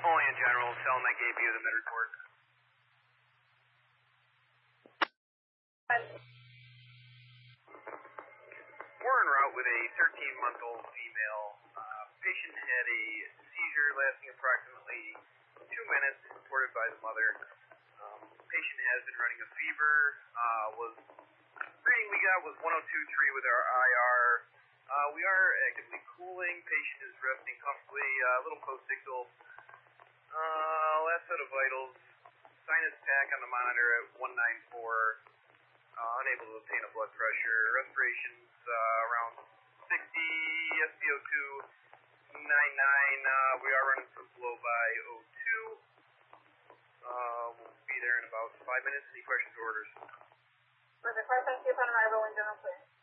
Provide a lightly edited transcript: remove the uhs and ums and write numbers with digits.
Only in general. Tell them I gave you the med report. We're en route with a 13-month-old female. Patient had a seizure lasting approximately 2 minutes, reported by the mother. Patient has been running a fever. Reading we got was 102.3 with our IR. We are actively cooling. Patient is resting comfortably. A little post-ictal. Last set of vitals. Sinus tach on the monitor at 194. Unable to obtain a blood pressure. Respirations around 60. SpO2 99. We are running some flow by O2. We'll be there in about 5 minutes. Any questions or orders? Perfect. Thank you upon arrival in general, please.